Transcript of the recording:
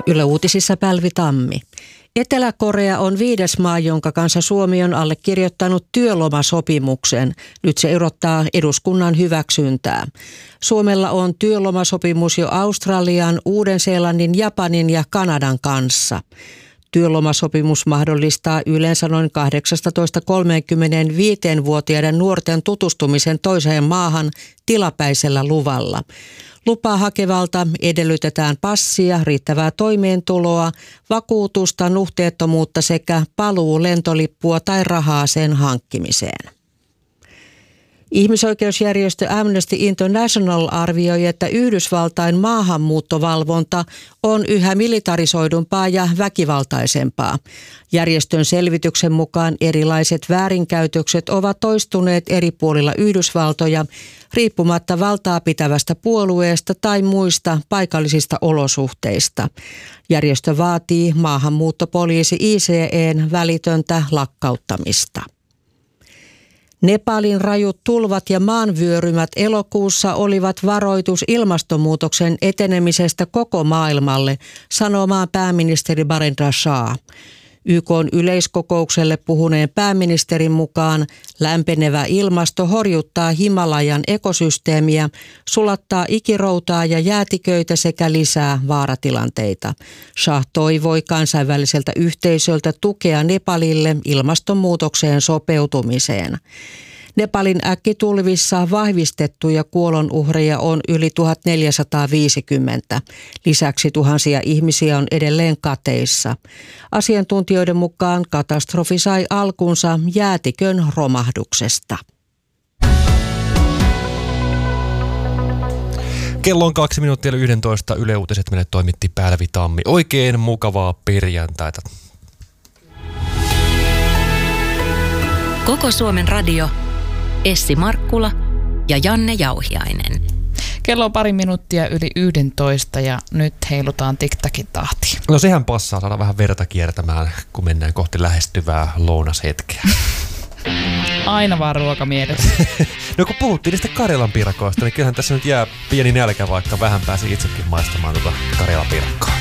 Yle Uutisissa Päivi Tammi. Etelä-Korea on 5. maa, jonka kanssa Suomi on allekirjoittanut työlomasopimuksen. Nyt se odottaa eduskunnan hyväksyntää. Suomella on työlomasopimus jo Australian, Uuden-Seelannin, Japanin ja Kanadan kanssa. Työlomasopimus mahdollistaa yleensä noin 18-35-vuotiaiden nuorten tutustumisen toiseen maahan tilapäisellä luvalla. Lupaa hakevalta edellytetään passia, riittävää toimeentuloa, vakuutusta, nuhteettomuutta sekä paluulentolippua tai rahaa sen hankkimiseen. Ihmisoikeusjärjestö Amnesty International arvioi, että Yhdysvaltain maahanmuuttovalvonta on yhä militarisoidumpaa ja väkivaltaisempaa. Järjestön selvityksen mukaan erilaiset väärinkäytökset ovat toistuneet eri puolilla Yhdysvaltoja riippumatta valtaa pitävästä puolueesta tai muista paikallisista olosuhteista. Järjestö vaatii maahanmuuttopoliisi ICE:n välitöntä lakkauttamista. Nepalin rajut tulvat ja maanvyörymät elokuussa olivat varoitus ilmastonmuutoksen etenemisestä koko maailmalle, sanoo maan pääministeri Barendra Shah. YK:n yleiskokoukselle puhuneen pääministerin mukaan lämpenevä ilmasto horjuttaa Himalajan ekosysteemiä, sulattaa ikiroutaa ja jäätiköitä sekä lisää vaaratilanteita. Shah toivoi kansainväliseltä yhteisöltä tukea Nepalille ilmastonmuutokseen sopeutumiseen. Nepalin äkkitulvissa vahvistettuja kuolonuhreja on yli 1450. Lisäksi tuhansia ihmisiä on edelleen kateissa. Asiantuntijoiden mukaan katastrofi sai alkunsa jäätikön romahduksesta. Kello on 2 minuuttia 11. Yle Uutiset meille toimitti Päivi Tammi. Oikein mukavaa perjantaita. Koko Suomen radio. Essi Markkula ja Janne Jauhiainen. Kello on pari minuuttia yli 11 ja nyt heilutaan tiktakin tahtiin. No sehän passaa saada vähän verta kiertämään, kun mennään kohti lähestyvää lounashetkeä. Aina vaan ruoka mielessä. No kun puhuttiin niistä Karjalan piirakoista, niin kyllähän tässä nyt jää pieni nälkä, vaikka vähän pääsi itsekin maistamaan Karjalan piirakkoa.